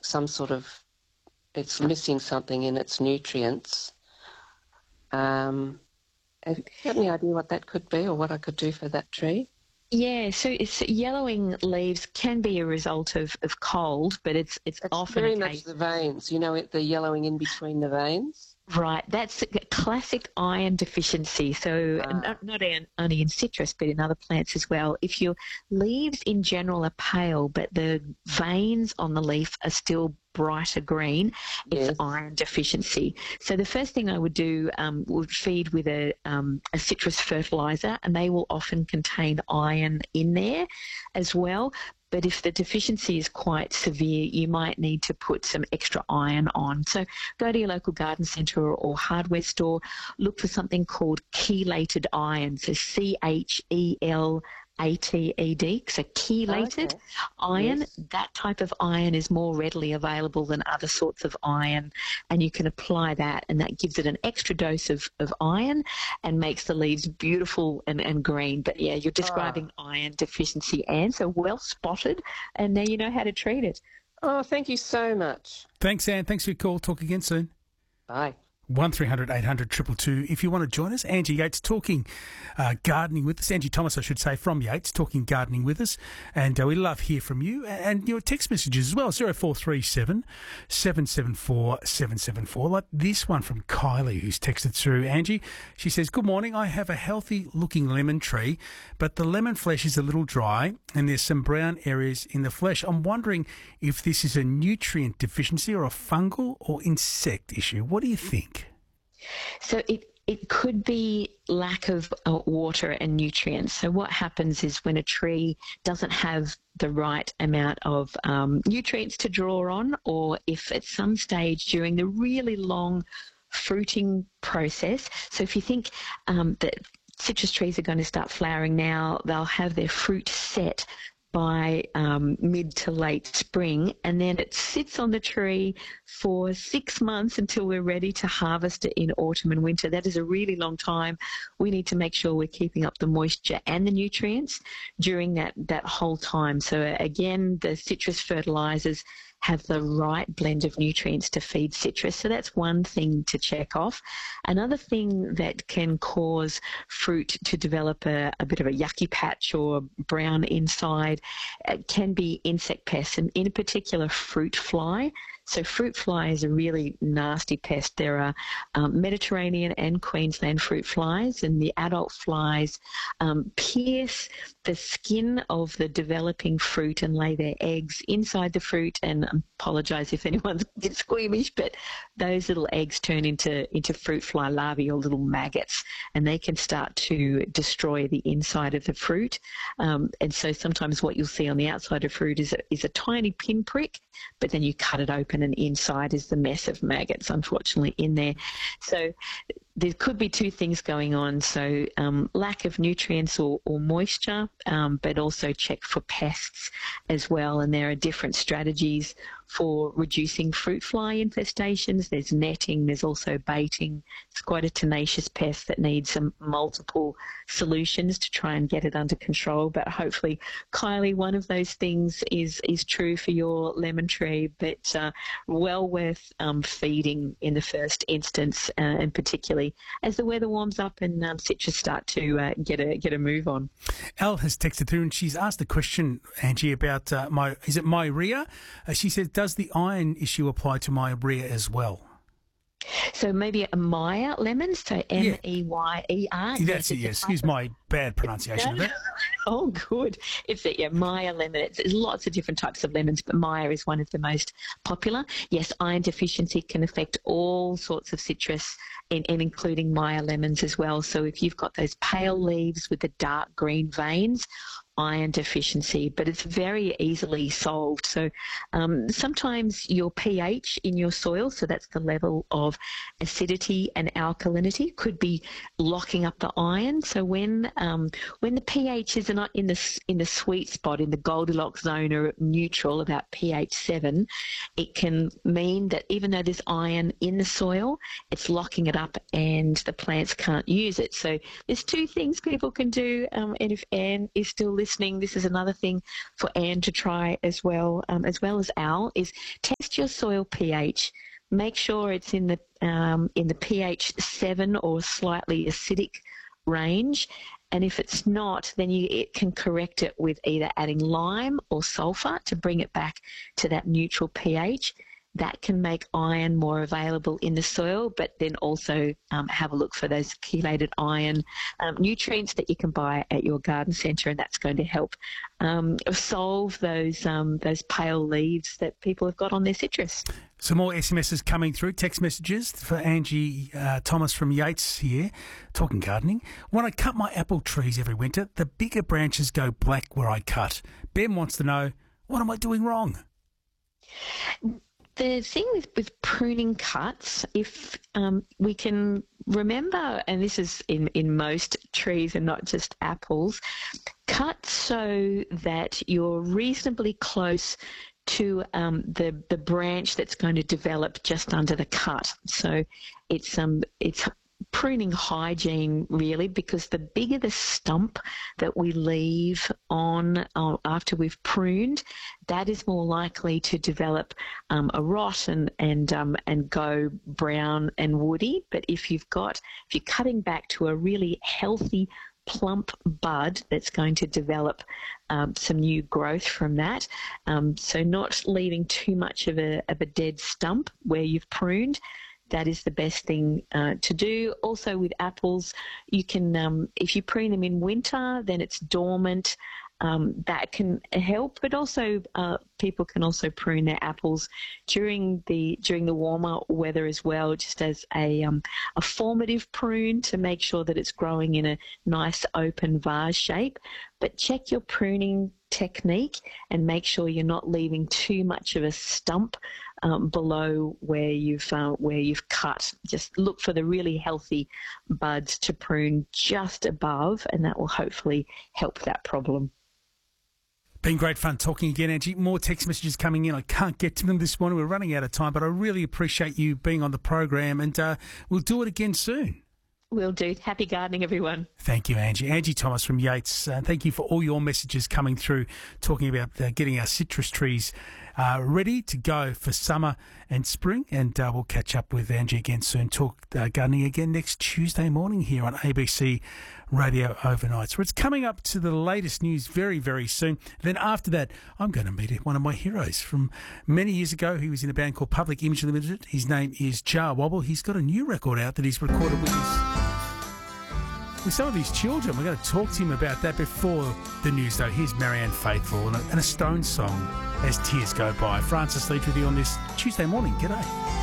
some sort of, it's missing something in its nutrients. Have you got any idea what that could be or what I could do for that tree? Yeah, so it's yellowing leaves can be a result of cold, but it's often very a much case. the veins, the yellowing in between the veins. Right, that's a classic iron deficiency. So not only in citrus, but in other plants as well. If your leaves in general are pale, but the veins on the leaf are still brighter green, it's Yes. iron deficiency. So the first thing I would do would feed with a citrus fertilizer, and they will often contain iron in there as well. But if the deficiency is quite severe, you might need to put some extra iron on. So go to your local garden centre or hardware store, look for something called chelated iron, so CHELATED, so chelated iron. Yes. That type of iron is more readily available than other sorts of iron, and you can apply that, and that gives it an extra dose of iron and makes the leaves beautiful and green. But yeah, you're describing iron deficiency, Anne, so well spotted, and now you know how to treat it. Oh, thank you so much. Thanks, Anne. Thanks for your call. Talk again soon. Bye. 1300 800 222. If you want to join us, Angie Yates talking gardening with us. Angie Thomas, I should say, from Yates, talking gardening with us. And we love to hear from you and your text messages as well. 0437 774 774. Like this one from Kylie, who's texted through. Angie, she says, good morning. I have a healthy looking lemon tree, but the lemon flesh is a little dry and there's some brown areas in the flesh. I'm wondering if this is a nutrient deficiency or a fungal or insect issue. What do you think? So it could be lack of water and nutrients. So what happens is when a tree doesn't have the right amount of nutrients to draw on, or if at some stage during the really long fruiting process, so if you think that citrus trees are going to start flowering now, they'll have their fruit set by mid to late spring, and then it sits on the tree for 6 months until we're ready to harvest it in autumn and winter. That is a really long time. We need to make sure we're keeping up the moisture and the nutrients during that whole time. So again, the citrus fertilizers have the right blend of nutrients to feed citrus. So that's one thing to check off. Another thing that can cause fruit to develop a bit of a yucky patch or brown inside can be insect pests, and in particular fruit fly. So fruit fly is a really nasty pest. There are Mediterranean and Queensland fruit flies, and the adult flies pierce the skin of the developing fruit and lay their eggs inside the fruit. And I apologise if anyone's a bit squeamish, but those little eggs turn into fruit fly larvae or little maggots, and they can start to destroy the inside of the fruit. And so sometimes what you'll see on the outside of fruit is a tiny pinprick, but then you cut it open and inside is the mess of maggots, unfortunately, in there. So there could be two things going on. So lack of nutrients or moisture, but also check for pests as well. And there are different strategies for reducing fruit fly infestations. There's netting, there's also baiting. It's quite a tenacious pest that needs some multiple solutions to try and get it under control. But hopefully, Kylie, one of those things is true for your lemon tree, but well worth feeding in the first instance, and particularly as the weather warms up and citrus start to get a move on. Elle has texted through and she's asked a question, Angie, about is it myria? She says, does the iron issue apply to myria as well? So maybe a Meyer lemon, so M-E-Y-E-R. That's it, yes. Excuse my bad pronunciation of that. Oh, good. It's Meyer lemon. There's lots of different types of lemons, but Meyer is one of the most popular. Yes, iron deficiency can affect all sorts of citrus, and including Meyer lemons as well. So if you've got those pale leaves with the dark green veins, iron deficiency, but it's very easily solved. So sometimes your pH in your soil, so that's the level of acidity and alkalinity, could be locking up the iron. So when the pH is not in the sweet spot, in the Goldilocks zone or neutral, about pH 7, it can mean that even though there's iron in the soil, it's locking it up and the plants can't use it. So there's two things people can do, and if Anne is still listening, listening, this is another thing for Anne to try as well as Al, is test your soil pH. Make sure it's in the pH 7 or slightly acidic range. And if it's not, then it can correct it with either adding lime or sulphur to bring it back to that neutral pH. That can make iron more available in the soil, but then also have a look for those chelated iron nutrients that you can buy at your garden centre, and that's going to help solve those pale leaves that people have got on their citrus. Some more SMSs coming through, text messages for Angie Thomas from Yates here, talking gardening. When I cut my apple trees every winter, the bigger branches go black where I cut. Ben wants to know, what am I doing wrong? The thing with pruning cuts, if we can remember, and this is in most trees and not just apples, cut so that you're reasonably close to the branch that's going to develop just under the cut. So it's pruning hygiene, really, because the bigger the stump that we leave on after we've pruned, that is more likely to develop a rot and go brown and woody. But if you're cutting back to a really healthy plump bud that's going to develop some new growth from that, so not leaving too much of a dead stump where you've pruned, that is the best thing to do. Also with apples, you can, if you prune them in winter, then it's dormant. That can help, but also people can also prune their apples during the warmer weather as well, just as a formative prune to make sure that it's growing in a nice open vase shape. But check your pruning technique and make sure you're not leaving too much of a stump below where you've cut. Just look for the really healthy buds to prune just above, and that will hopefully help that problem. Been great fun talking again, Angie. More text messages coming in. I can't get to them this morning. We're running out of time, but I really appreciate you being on the program, and we'll do it again soon. Will do. Happy gardening, everyone. Thank you, Angie. Angie Thomas from Yates. Thank you for all your messages coming through, talking about getting our citrus trees ready to go for summer and spring. And we'll catch up with Angie again soon. Talk gardening again next Tuesday morning here on ABC Radio Overnight. So it's coming up to the latest news very, very soon. Then after that, I'm going to meet one of my heroes from many years ago. He was in a band called Public Image Limited. His name is Jar Wobble. He's got a new record out that he's recorded with some of his children. We're going to talk to him about that before the news, though. Here's Marianne Faithfull and a Stones song, As Tears Go By. Francis Leach with you on this Tuesday morning. G'day.